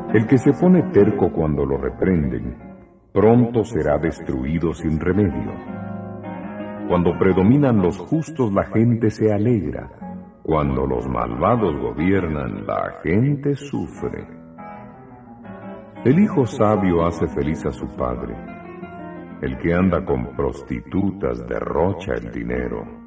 El que se pone terco cuando lo reprenden, pronto será destruido sin remedio. Cuando predominan los justos, la gente se alegra. Cuando los malvados gobiernan, la gente sufre. El hijo sabio hace feliz a su padre. El que anda con prostitutas derrocha el dinero.